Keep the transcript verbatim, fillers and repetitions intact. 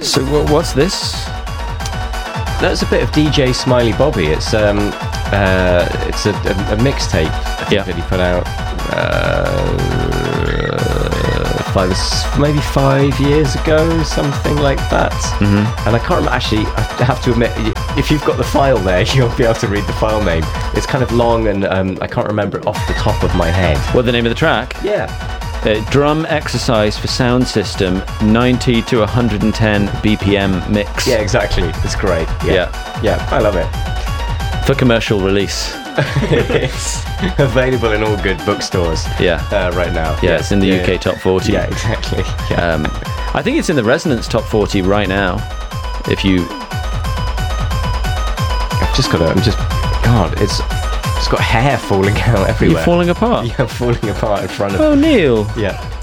So wh- what's this? That's a bit of D J Smiley Bobby. It's um, uh, it's a, a, a mixtape Yeah. that he put out uh, five, maybe five years ago, something like that. Mm-hmm. And I can't remember. Actually, I have to admit, if you've got the file there, you'll be able to read the file name. It's kind of long, and um, I can't remember it off the top of my head. What the name of the track? Yeah. Uh, drum exercise for sound system, ninety to one hundred ten B P M mix. Yeah, exactly. It's great. Yeah. Yeah. Yeah, I love it. For commercial release. It's available in all good bookstores. Yeah. Uh, right now. Yeah, it's in the yeah. U K top forty. Yeah, exactly. Yeah. Um, I think it's in the Resonance top forty right now. If you... I've just got to, I'm just, God, it's, it's got hair falling out everywhere. You're falling apart. Yeah, falling apart in front of Oh, Neil. Yeah.